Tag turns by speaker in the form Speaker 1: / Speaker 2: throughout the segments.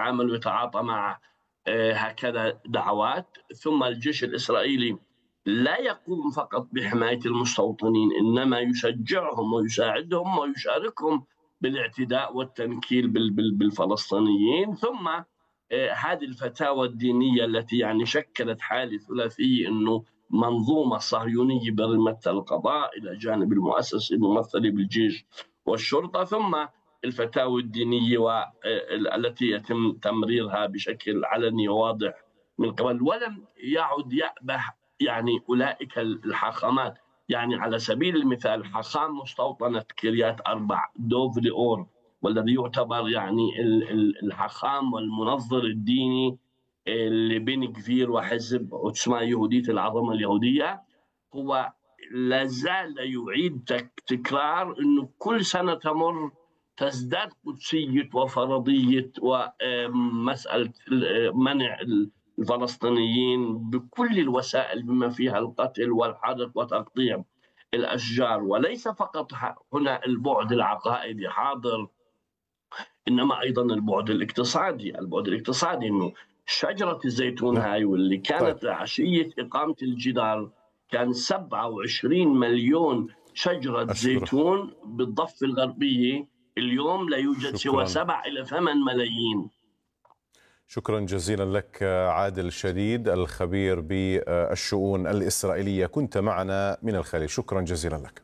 Speaker 1: يتعامل ويتعاطى مع هكذا دعوات. ثم الجيش الإسرائيلي لا يقوم فقط بحماية المستوطنين، إنما يشجعهم ويساعدهم ويشاركهم بالاعتداء والتنكيل بالفلسطينيين. ثم هذه الفتاوى الدينية التي يعني شكلت حالة ثلاثية، أنه منظومة صهيونية برمة القضاء إلى جانب المؤسسة الممثلة بالجيش والشرطة، ثم الفتاوى الدينية والتي يتم تمريرها بشكل علني وواضح من قبل. ولم يعد يأبه يعني أولئك الحاخامات، يعني على سبيل المثال حاخام مستوطنة كريات أربع دوف لأور، والذي يعتبر يعني الحاخام والمنظر الديني لبن كفير وحزب عتسما يهودية العظمة اليهودية، هو لا زال يعيد تكرار أنه كل سنة تمر تزداد قدسية وفرضية ومسألة منع الفلسطينيين بكل الوسائل بما فيها القتل والحرق وتقطيع الأشجار. وليس فقط هنا البعد العقائدي حاضر، إنما أيضا البعد الاقتصادي. إنه شجرة الزيتون هاي واللي كانت عشية إقامة الجدار كان 27 مليون شجرة زيتون بالضفة الغربية، اليوم لا يوجد سوى 7 إلى 8 ملايين.
Speaker 2: شكرا جزيلا لك عادل شديد، الخبير بالشؤون الإسرائيلية، كنت معنا من الخليل. شكرا جزيلا لك.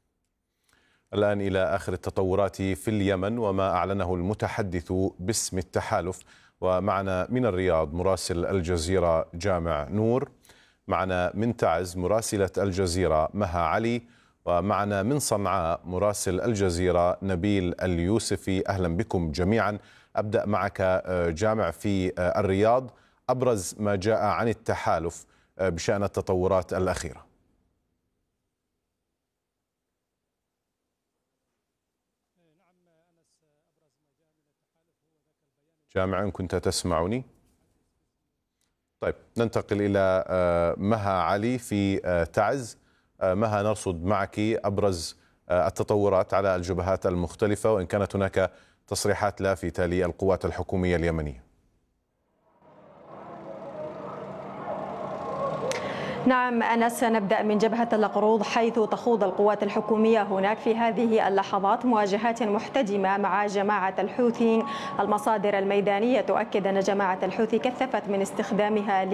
Speaker 2: الآن إلى آخر التطورات في اليمن وما أعلنه المتحدث باسم التحالف، ومعنا من الرياض مراسل الجزيرة جامع نور، معنا من تعز مراسلة الجزيرة مها علي، ومعنا من صنعاء مراسل الجزيرة نبيل اليوسفي. أهلا بكم جميعا. أبدأ معك جامع في الرياض، أبرز ما جاء عن التحالف بشأن التطورات الأخيرة. جامع إن كنت تسمعني؟ طيب ننتقل إلى مها علي في تعز. مها، نرصد معك أبرز التطورات على الجبهات المختلفة، وإن كانت هناك تصريحات لافتة للقوات الحكومية اليمنية.
Speaker 3: نعم أنس، نبدأ من جبهة القروض، حيث تخوض القوات الحكومية هناك في هذه اللحظات مواجهات محتدمة مع جماعة الحوثي. المصادر الميدانية تؤكد أن جماعة الحوثي كثفت من استخدامها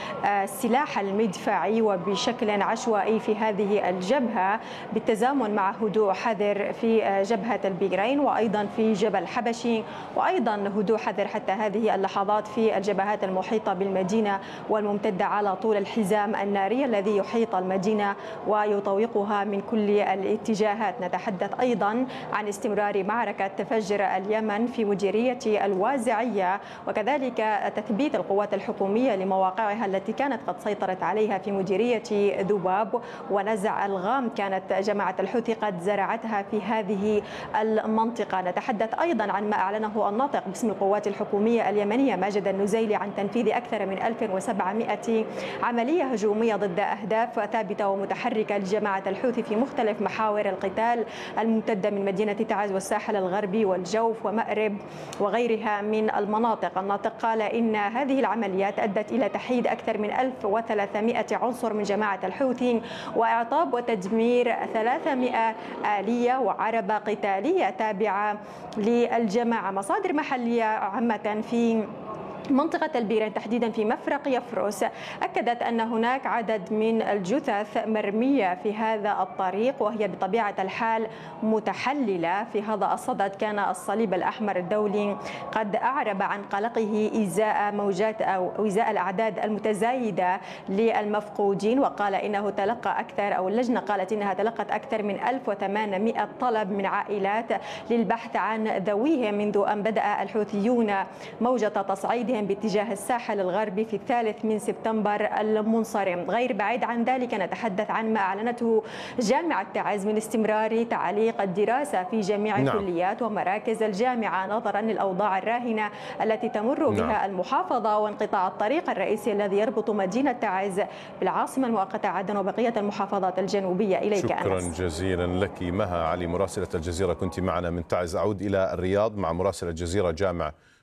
Speaker 3: للسلاح المدفعي وبشكل عشوائي في هذه الجبهة، بالتزامن مع هدوء حذر في جبهة البيرين وأيضا في جبل حبشي، وأيضا هدوء حذر حتى هذه اللحظات في الجبهات المحيطة بالمدينة والممتدة على طول الحزام الناري الذي يحيط المدينة ويطوقها من كل الاتجاهات. نتحدث أيضا عن استمرار معركة تفجر اليمن في مديرية الوازعية، وكذلك تثبيت القوات الحكومية لمواقعها التي كانت قد سيطرت عليها في مديرية ذباب ونزع الغام، كانت جماعة الحوثي قد زرعتها في هذه المنطقة. نتحدث أيضا عن ما أعلنه الناطق باسم القوات الحكومية اليمنية ماجد النزيلي عن تنفيذ أكثر من 1700 عملية هجومية ضد أهداف ثابتة ومتحركة لجماعة الحوثي في مختلف محاور القتال الممتدة من مدينة تعز والساحل الغربي والجوف ومأرب وغيرها من المناطق. الناطق قال إن هذه العمليات أدت إلى تحييد أكثر من 1300 عنصر من جماعة الحوثي وإعطاب وتدمير 300 آلية وعربة قتالية تابعة للجماعة. مصادر محلية عامة في منطقة البيرين تحديدا في مفرق يفرس أكدت أن هناك عدد من الجثث مرمية في هذا الطريق، وهي بطبيعة الحال متحللة. في هذا الصدد كان الصليب الأحمر الدولي قد أعرب عن قلقه إزاء موجات أو إزاء الأعداد المتزايدة للمفقودين، وقال إنه تلقى أكثر، أو اللجنة قالت إنها تلقت أكثر من 1800 طلب من عائلات للبحث عن ذويهم منذ أن بدأ الحوثيون موجة تصعيدهم باتجاه الساحل الغربي في 3 سبتمبر المنصرم. غير بعيد عن ذلك نتحدث عن ما أعلنته جامعة تعز من استمرار تعليق الدراسة في جميع الكليات ومراكز الجامعة نظرا للأوضاع الراهنة التي تمر بها المحافظة وانقطاع الطريق الرئيسي الذي يربط مدينة تعز بالعاصمة المؤقتة عدن وبقية المحافظات الجنوبية. إليك
Speaker 2: شكرا
Speaker 3: أنس.
Speaker 2: جزيلا لك مها علي مراسلة الجزيرة، كنت معنا من تعز. أعود إلى الرياض مع مراسل الجزيرة جامع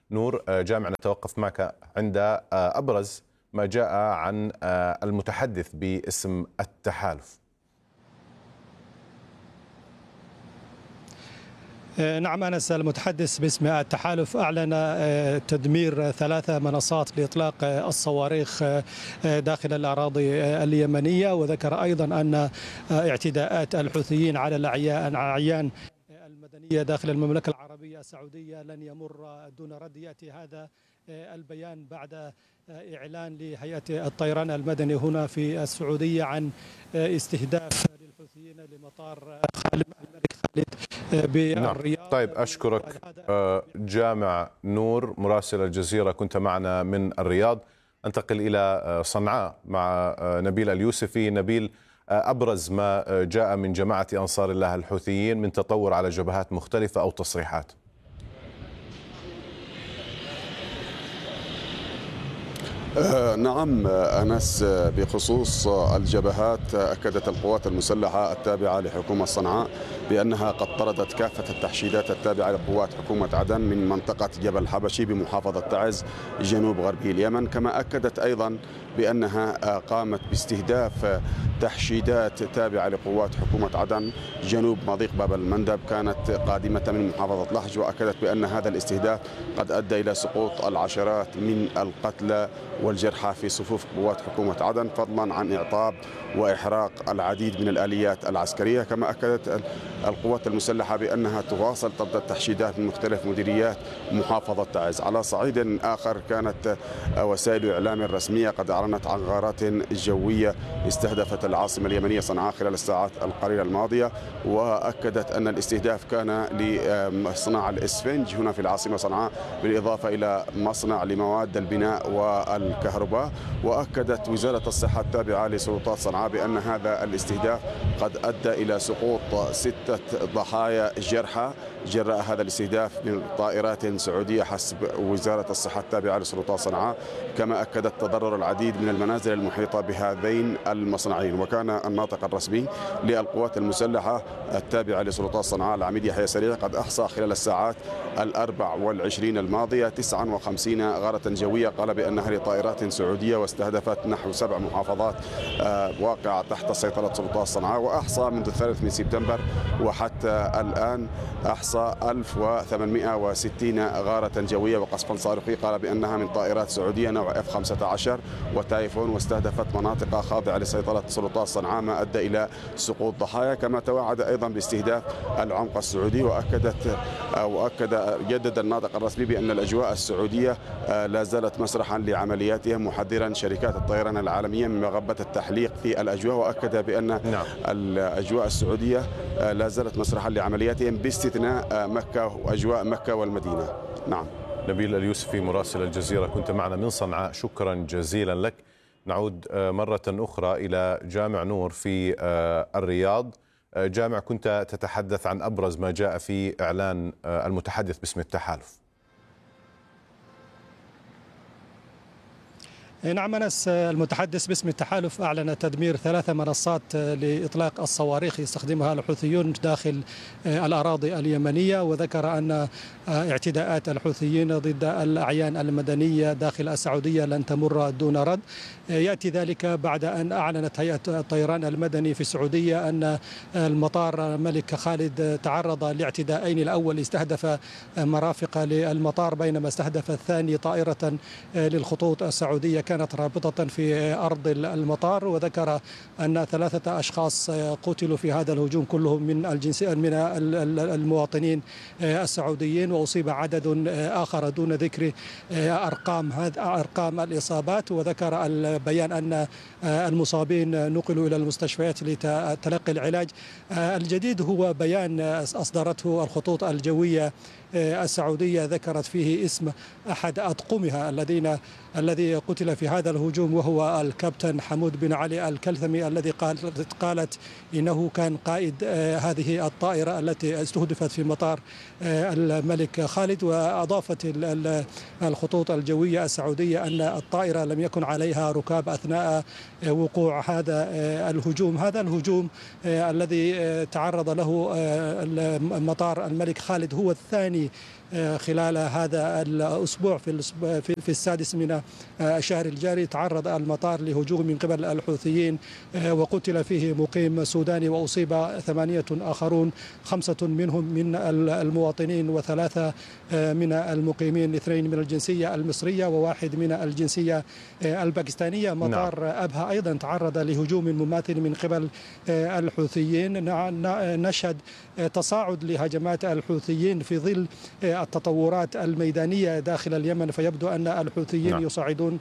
Speaker 2: نور جامع، نتوقف معك عند أبرز ما جاء عن المتحدث باسم التحالف.
Speaker 4: نعم أنس، المتحدث باسم التحالف أعلن تدمير 3 منصات لإطلاق الصواريخ داخل الأراضي اليمنية، وذكر أيضا أن اعتداءات الحوثيين على الأعيان المدنية داخل المملكة العربية السعودية لن يمر دون رد. يأتي هذا البيان بعد إعلان لهيئة الطيران المدني هنا في السعودية عن استهداف للحوثيين لمطار الملك خالد بالرياض.
Speaker 2: نعم. طيب أشكرك جامع نور مراسل الجزيرة، كنت معنا من الرياض. أنتقل إلى صنعاء مع نبيل اليوسفي. نبيل، أبرز ما جاء من جماعة أنصار الله الحوثيين من تطور على جبهات مختلفة أو تصريحات؟
Speaker 5: نعم أنس، بخصوص الجبهات أكدت القوات المسلحة التابعة لحكومة صنعاء بأنها قد طردت كافة التحشيدات التابعة لقوات حكومة عدن من منطقة جبل حبشي بمحافظة تعز جنوب غربي اليمن. كما أكدت أيضا بأنها قامت باستهداف تحشيدات تابعة لقوات حكومة عدن جنوب مضيق باب المندب كانت قادمة من محافظة لحج، وأكدت بأن هذا الاستهداف قد أدى إلى سقوط العشرات من القتلى والجرحى في صفوف قوات حكومة عدن، فضلا عن إعطاب وإحراق العديد من الآليات العسكرية. كما أكدت القوات المسلحة بأنها تواصل طرد التحشيدات من مختلف مديريات محافظة تعز. على صعيد آخر، كانت وسائل الإعلام الرسمية قد أعلنت عن غارات جوية استهدفت العاصمة اليمنية صنعاء خلال الساعات القليلة الماضية، وأكدت أن الاستهداف كان لمصنع الإسفنج هنا في العاصمة صنعاء، بالإضافة إلى مصنع لمواد البناء والكهرباء. وأكدت وزارة الصحة التابعة لسلطات صنعاء بأن هذا الاستهداف قد أدى إلى سقوط 6 ضحايا جرحى جراء هذا الاستهداف من طائرات سعودية حسب وزارة الصحة التابعة لسلطات صنعاء. كما أكدت تضرر العديد من المنازل المحيطة بهذين المصنعين. وكان الناطق الرسمي للقوات المسلحة التابعة لسلطات صنعاء العميد يحيى سريع قد أحصى خلال الساعات 24 الماضية 59 غارة جوية قال بأنها لطائرات سعودية، واستهدفت نحو 7 محافظات واقعة تحت سيطرة سلطات صنعاء. وأحصى منذ 3 سبتمبر وحتى الآن أحصى 1860 غارة جوية وقصفا صاروخي قال بأنها من طائرات سعودية نوع F-15 وتايفون، واستهدفت مناطق خاضعة لسيطرة سلطات صنعاء ما أدى إلى سقوط ضحايا. كما توعد أيضا باستهداف العمق السعودي، جدد الناطق الرسمي بأن الأجواء السعودية لا زالت مسرحا لعملياتهم، محذرا شركات الطيران العالمية من مغبة التحليق في الأجواء. وأكد بأن الأجواء السعودية لا زالت مسرحا لعملياتهم باستثناء مكة وأجواء مكة والمدينة. نعم.
Speaker 2: نبيل اليوسفي مراسل الجزيرة، كنت معنا من صنعاء، شكرا جزيلا لك. نعود مرة أخرى إلى جامع نور في الرياض. جامع، كنت تتحدث عن أبرز ما جاء في إعلان المتحدث باسم التحالف.
Speaker 4: نعم أنس، المتحدث باسم التحالف أعلن تدمير 3 منصات لإطلاق الصواريخ يستخدمها الحوثيون داخل الأراضي اليمنية، وذكر أن اعتداءات الحوثيين ضد الأعيان المدنية داخل السعودية لن تمر دون رد. يأتي ذلك بعد أن أعلنت هيئة الطيران المدني في السعودية أن المطار الملك خالد تعرض لاعتداءين. الأول استهدف مرافق للمطار، بينما استهدف الثاني طائرة للخطوط السعودية كانت رابطة في أرض المطار. وذكر أن 3 أشخاص قتلوا في هذا الهجوم كلهم من المواطنين السعوديين، وأصيب عدد آخر دون ذكر أرقام الإصابات. وذكر البيان أن المصابين نقلوا إلى المستشفيات لتلقي العلاج. الجديد هو بيان أصدرته الخطوط الجوية السعودية ذكرت فيه اسم أحد أطقمها الذي قتل في هذا الهجوم، وهو الكابتن حمود بن علي الكلثمي، الذي قالت إنه كان قائد هذه الطائرة التي استهدفت في مطار الملك خالد. وأضافت الخطوط الجوية السعودية أن الطائرة لم يكن عليها ركاب أثناء وقوع هذا الهجوم. هذا الهجوم الذي تعرض له مطار الملك خالد هو الثاني خلال هذا الأسبوع في السادس من الشهر الجاري تعرض المطار لهجوم من قبل الحوثيين وقتل فيه مقيم سوداني وأصيب 8 آخرون، 5 منهم من المواطنين و3 من المقيمين، 2 من الجنسية المصرية و1 من الجنسية الباكستانية. مطار أبها أيضا تعرض لهجوم مماثل من قبل الحوثيين. نشهد تصاعد لهجمات الحوثيين في ظل التطورات الميدانية داخل اليمن، فيبدو أن الحوثيين يصعدون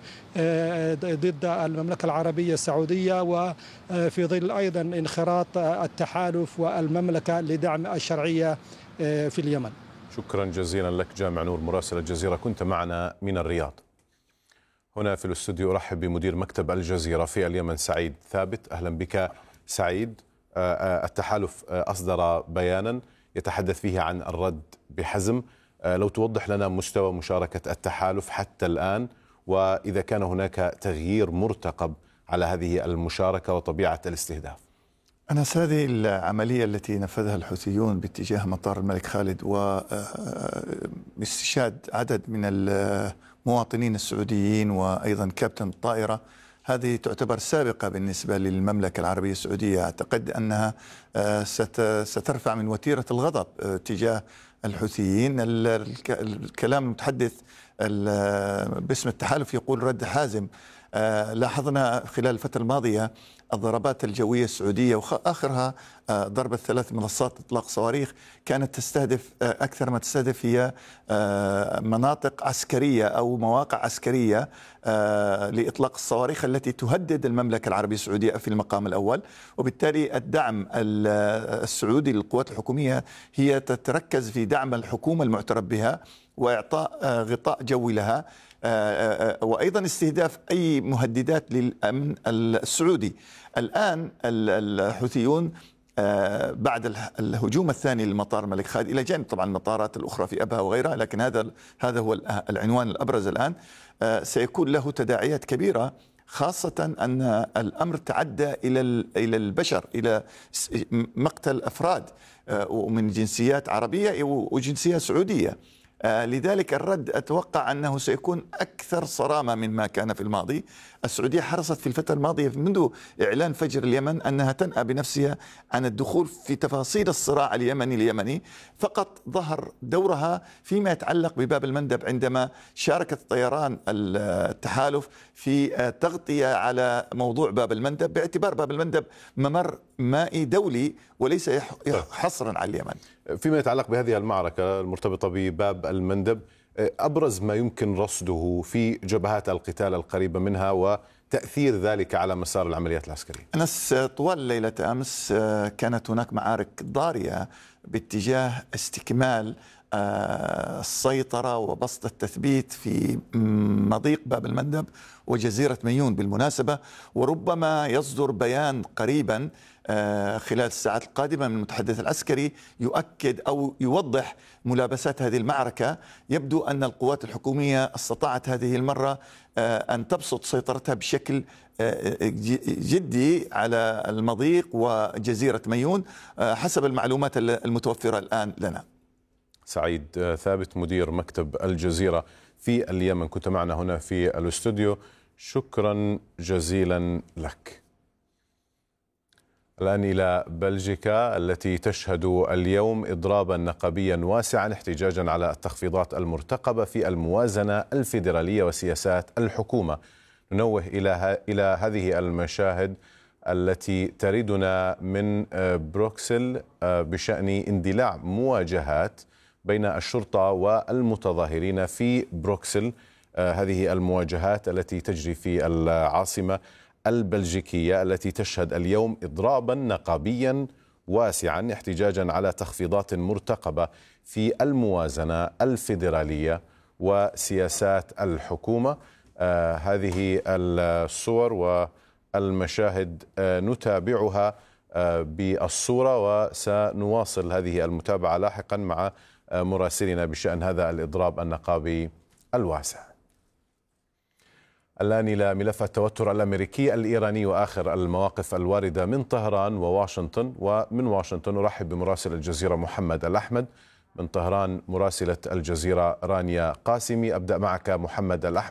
Speaker 4: ضد المملكة العربية السعودية، وفي ظل أيضا انخراط التحالف والمملكة لدعم الشرعية في اليمن.
Speaker 2: شكرا جزيلا لك جامع نور مراسل الجزيرة، كنت معنا من الرياض. هنا في الاستوديو أرحب بمدير مكتب الجزيرة في اليمن سعيد ثابت. أهلا بك سعيد. التحالف أصدر بيانا يتحدث فيه عن الرد بحزم، لو توضح لنا مستوى مشاركة التحالف حتى الآن، وإذا كان هناك تغيير مرتقب على هذه المشاركة وطبيعة الاستهداف.
Speaker 6: أنس، هذه العملية التي نفذها الحوثيون باتجاه مطار الملك خالد واستشهاد عدد من المواطنين السعوديين وأيضا كابتن الطائرة، هذه تعتبر سابقة بالنسبة للمملكة العربية السعودية. أعتقد أنها سترفع من وتيرة الغضب تجاه الحوثيين. الكلام المتحدث باسم التحالف يقول رد حازم. لاحظنا خلال الفترة الماضية الضربات الجوية السعودية وآخرها ضربة 3 منصات إطلاق صواريخ كانت تستهدف أكثر ما تستهدف هي مناطق عسكرية أو مواقع عسكرية لإطلاق الصواريخ التي تهدد المملكة العربية السعودية في المقام الأول. وبالتالي الدعم السعودي للقوات الحكومية هي تتركز في دعم الحكومة المعترف بها وإعطاء غطاء جوي لها، وأيضا استهداف أي مهددات للأمن السعودي. الآن الحوثيون بعد الهجوم الثاني للمطار الملك خالد، إلى جانب طبعا المطارات الأخرى في أبها وغيرها، لكن هذا هو العنوان الأبرز الآن، سيكون له تداعيات كبيرة، خاصة أن الأمر تعدى إلى البشر، إلى مقتل أفراد ومن جنسيات عربية وجنسيات سعودية. لذلك الرد أتوقع أنه سيكون أكثر صرامة مما كان في الماضي. السعودية حرصت في الفترة الماضية منذ إعلان فجر اليمن أنها تنأى بنفسها عن الدخول في تفاصيل الصراع اليمني، فقط ظهر دورها فيما يتعلق بباب المندب عندما شاركت طيران التحالف في تغطية على موضوع باب المندب، باعتبار باب المندب ممر مائي دولي وليس حصرا على اليمن.
Speaker 2: فيما يتعلق بهذه المعركة المرتبطة بباب المندب، أبرز ما يمكن رصده في جبهات القتال القريبة منها وتأثير ذلك على مسار العمليات العسكرية؟
Speaker 6: أنس، طوال ليلة أمس كانت هناك معارك ضارية باتجاه استكمال السيطرة وبسط التثبيت في مضيق باب المندب وجزيرة ميون بالمناسبة. وربما يصدر بيان قريبا خلال الساعات القادمة من المتحدث العسكري يؤكد أو يوضح ملابسات هذه المعركة. يبدو أن القوات الحكومية استطاعت هذه المرة أن تبسط سيطرتها بشكل جدي على المضيق وجزيرة ميون حسب المعلومات المتوفرة الآن لنا.
Speaker 2: سعيد ثابت مدير مكتب الجزيرة في اليمن، كنت معنا هنا في الاستوديو، شكرا جزيلا لك. الآن إلى بلجيكا التي تشهد اليوم إضرابا نقابيا واسعا احتجاجا على التخفيضات المرتقبة في الموازنة الفيدرالية وسياسات الحكومة. ننوه إلى هذه المشاهد التي تريدنا من بروكسل بشأن اندلاع مواجهات بين الشرطة والمتظاهرين في بروكسل. هذه المواجهات التي تجري في العاصمة البلجيكية التي تشهد اليوم إضرابا نقابيا واسعا احتجاجا على تخفيضات مرتقبة في الموازنة الفيدرالية وسياسات الحكومة. هذه الصور والمشاهد نتابعها بالصورة، وسنواصل هذه المتابعة لاحقا مع مراسلنا بشأن هذا الإضراب النقابي الواسع. الآن إلى ملف التوتر الأمريكي الإيراني وآخر المواقف الواردة من طهران وواشنطن. ومن واشنطن نرحب بمراسل الجزيرة محمد الأحمد. من طهران مراسلة الجزيرة رانيا قاسمي. أبدأ معك محمد الأحمد.